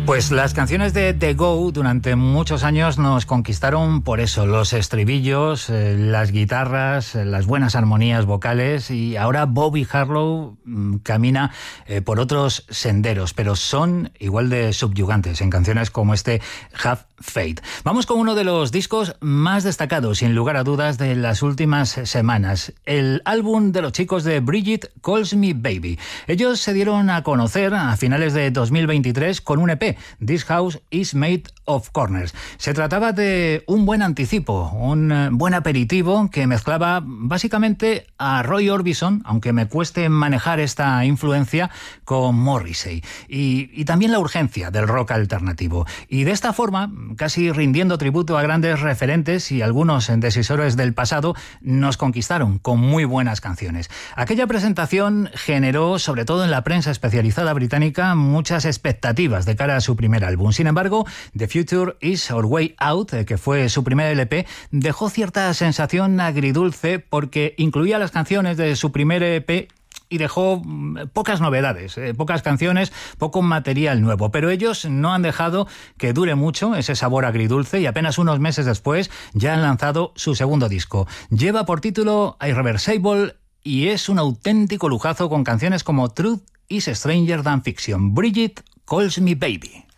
Pues las canciones de The Go durante muchos años nos conquistaron por eso, los estribillos, las guitarras, las buenas armonías vocales, y ahora Bobby Harlow camina por otros senderos, pero son igual de subyugantes en canciones como este Have Faith. Vamos con uno de los discos más destacados, sin lugar a dudas, de las últimas semanas. El álbum de los chicos de Bridget Calls Me Baby. Ellos se dieron a conocer a finales de 2023 con un EP, This House is Made of Corners. Se trataba de un buen anticipo, un buen aperitivo que mezclaba básicamente a Roy Orbison, aunque me cueste manejar esta influencia, con Morrissey. Y también la urgencia del rock alternativo. Y de esta forma, casi rindiendo tributo a grandes referentes y algunos decisores del pasado, nos conquistaron con muy buenas canciones. Aquella presentación generó, sobre todo en la prensa especializada británica, muchas expectativas de cara a su primer álbum. Sin embargo, The Future is Our Way Out, que fue su primer LP, dejó cierta sensación agridulce porque incluía las canciones de su primer EP y dejó pocas novedades, pocas canciones, poco material nuevo. Pero ellos no han dejado que dure mucho ese sabor agridulce y apenas unos meses después ya han lanzado su segundo disco. Lleva por título Irreversible y es un auténtico lujazo con canciones como Truth is Stranger Than Fiction. Bridget Calls Me Baby.